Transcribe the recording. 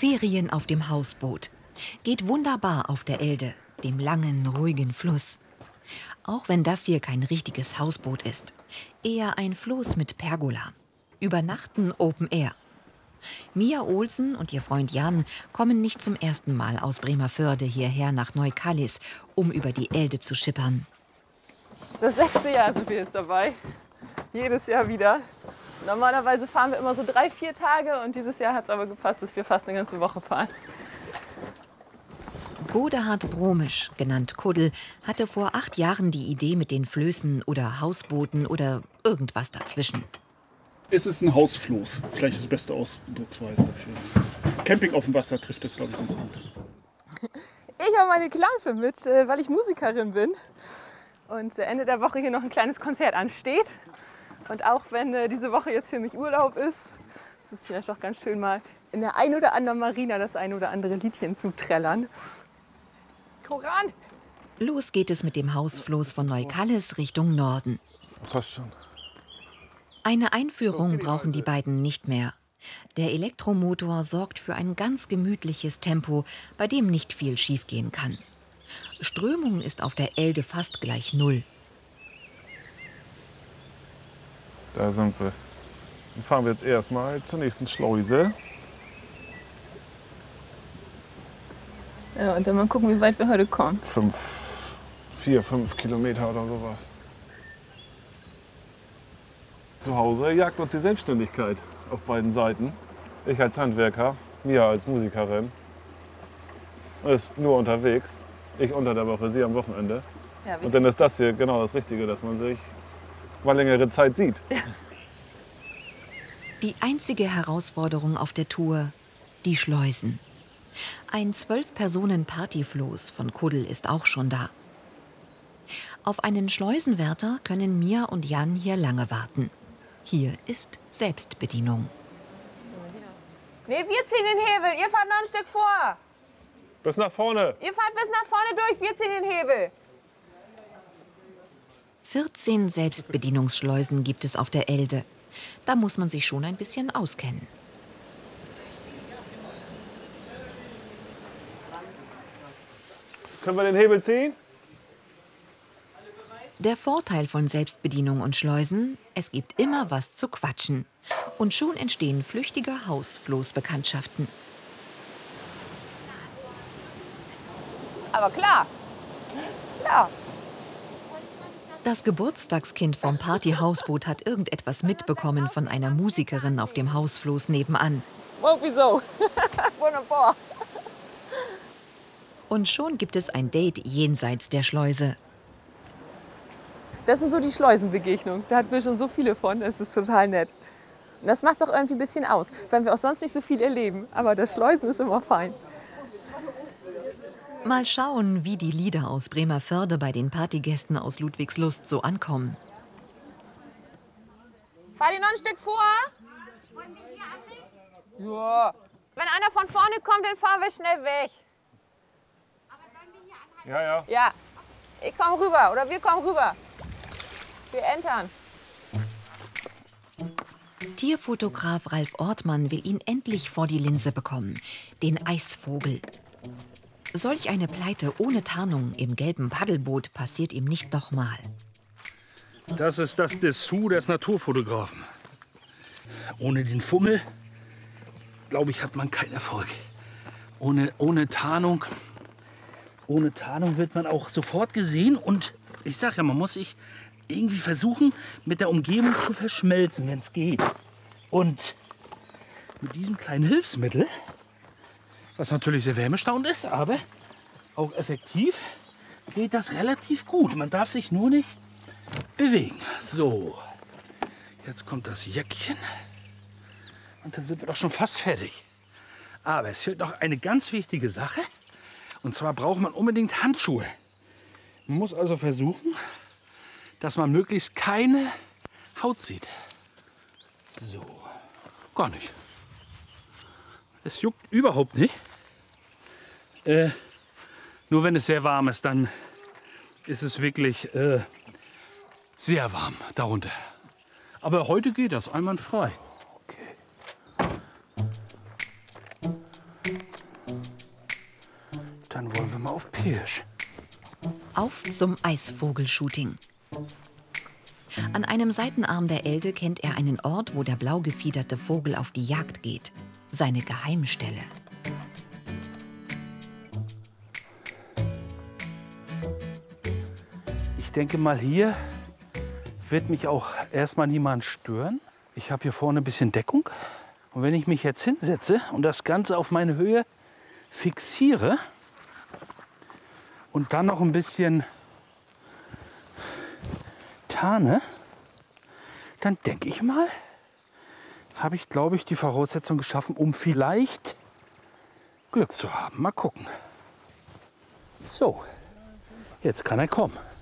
Ferien auf dem Hausboot. Geht wunderbar auf der Elde, dem langen, ruhigen Fluss. Auch wenn das hier kein richtiges Hausboot ist. Eher ein Floß mit Pergola. Übernachten Open Air. Mia Olsen und ihr Freund Jan kommen nicht zum ersten Mal aus Bremervörde hierher nach Neukallis, um über die Elde zu schippern. Das 6. Jahr sind wir jetzt dabei. Jedes Jahr wieder. Normalerweise fahren wir immer so 3-4 Tage und dieses Jahr hat es aber gepasst, dass wir fast eine ganze Woche fahren. Godehard Bromisch, genannt Kuddel, hatte vor 8 Jahren die Idee mit den Flößen oder Hausbooten oder irgendwas dazwischen. Es ist ein Hausfloß. Vielleicht ist die beste Ausdrucksweise dafür. Camping auf dem Wasser trifft das, glaube ich, ganz gut. Ich habe meine Klampe mit, weil ich Musikerin bin. Und Ende der Woche hier noch ein kleines Konzert ansteht. Und auch wenn diese Woche jetzt für mich Urlaub ist es vielleicht auch ganz schön, mal in der ein oder anderen Marina das ein oder andere Liedchen zu trällern. Koran! Los geht es mit dem Hausfloß von Neukallis Richtung Norden. Passt schon. Eine Einführung brauchen die beiden nicht mehr. Der Elektromotor sorgt für ein ganz gemütliches Tempo, bei dem nicht viel schiefgehen kann. Strömung ist auf der Elde fast gleich 0. Da sind wir. Dann fahren wir jetzt erstmal zur nächsten Schleuse. Ja, und dann mal gucken, wie weit wir heute kommen. 4, 5 Kilometer oder sowas. Zu Hause jagt uns die Selbstständigkeit auf beiden Seiten. Ich als Handwerker, Mia als Musikerin. Ist nur unterwegs. Ich unter der Woche, sie am Wochenende. Ja, und dann ist das hier genau das Richtige, dass man sich mal längere Zeit sieht. Ja. Die einzige Herausforderung auf der Tour, die Schleusen. Ein 12-Personen-Partyfloß von Kuddel ist auch schon da. Auf einen Schleusenwärter können Mia und Jan hier lange warten. Hier ist Selbstbedienung. Nee, wir ziehen den Hebel. Ihr fahrt noch ein Stück vor. Bis nach vorne. Ihr fahrt bis nach vorne durch. Wir ziehen den Hebel. 14 Selbstbedienungsschleusen gibt es auf der Elde. Da muss man sich schon ein bisschen auskennen. Können wir den Hebel ziehen? Der Vorteil von Selbstbedienung und Schleusen, es gibt immer was zu quatschen. Und schon entstehen flüchtige Hausfloßbekanntschaften. Aber klar. Klar. Das Geburtstagskind vom Partyhausboot hat irgendetwas mitbekommen von einer Musikerin auf dem Hausfloß nebenan. Oh, wieso? Wunderbar. Und schon gibt es ein Date jenseits der Schleuse. Das sind so die Schleusenbegegnungen. Da hatten wir schon so viele von. Das ist total nett. Und das macht es auch irgendwie ein bisschen aus, weil wir auch sonst nicht so viel erleben. Aber das Schleusen ist immer fein. Mal schauen, wie die Lieder aus Bremervörde bei den Partygästen aus Ludwigslust so ankommen. Fahr dir noch ein Stück vor? Ja. Wenn einer von vorne kommt, dann fahren wir schnell weg. Ja, ja. Ja. Ich komm rüber oder wir kommen rüber. Wir entern. Tierfotograf Ralf Ortmann will ihn endlich vor die Linse bekommen. Den Eisvogel. Solch eine Pleite ohne Tarnung im gelben Paddelboot passiert ihm nicht nochmal. Das ist das Dessous des Naturfotografen. Ohne den Fummel, glaube ich, hat man keinen Erfolg. Ohne Tarnung wird man auch sofort gesehen. Und ich sage ja, man muss sich irgendwie versuchen, mit der Umgebung zu verschmelzen, wenn es geht. Und mit diesem kleinen Hilfsmittel, was natürlich sehr wärmestauend ist, aber auch effektiv, geht das relativ gut. Man darf sich nur nicht bewegen. So, jetzt kommt das Jäckchen und dann sind wir doch schon fast fertig. Aber es fehlt noch eine ganz wichtige Sache. Und zwar braucht man unbedingt Handschuhe. Man muss also versuchen, dass man möglichst keine Haut sieht. So, gar nicht. Es juckt überhaupt nicht. Nur wenn es sehr warm ist, dann ist es wirklich sehr warm darunter. Aber heute geht das einwandfrei. Okay. mal auf Pirsch. Auf zum Eisvogelshooting. An einem Seitenarm der Elde kennt er einen Ort, wo der blau gefiederte Vogel auf die Jagd geht. Seine Geheimstelle. Ich denke mal, hier wird mich auch erstmal niemand stören. Ich habe hier vorne ein bisschen Deckung. Und wenn ich mich jetzt hinsetze und das Ganze auf meine Höhe fixiere und dann noch ein bisschen tarne, dann denke ich mal, habe ich, glaube ich, die Voraussetzung geschaffen, um vielleicht Glück zu haben. Mal gucken. So, jetzt kann er kommen.